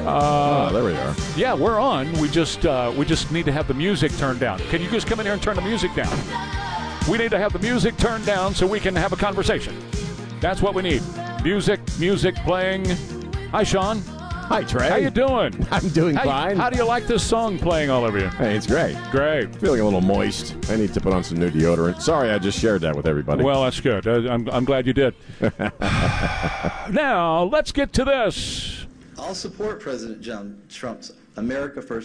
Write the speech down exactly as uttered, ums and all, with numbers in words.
Uh, oh, there we are. Yeah, we're on. We just uh, we just need to have the music turned down. Can you just come in here and turn the music down? We need to have the music turned down so we can have a conversation. That's what we need. Music, music playing. Hi, Sean. Hi, Trey. How you doing? I'm doing how, fine. How do you like this song playing all over you? Hey, it's great. Great. Feeling a little moist. I need to put on some new deodorant. Sorry, I just shared that with everybody. Well, that's good. Uh, I'm, I'm glad you did. Now, let's get to this. I'll support President John Trump's America First